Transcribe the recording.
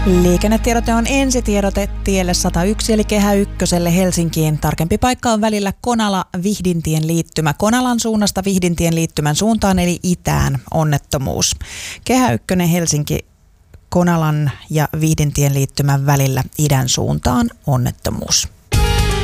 Liikennetiedote on ensitiedote tielle 101 eli Kehä Ykköselle Helsinkiin. Tarkempi paikka on välillä Konala-Vihdintien liittymä. Konalan suunnasta Vihdintien liittymän suuntaan eli itään onnettomuus. Kehä Ykkönen Helsinki Konalan ja Vihdintien liittymän välillä idän suuntaan onnettomuus.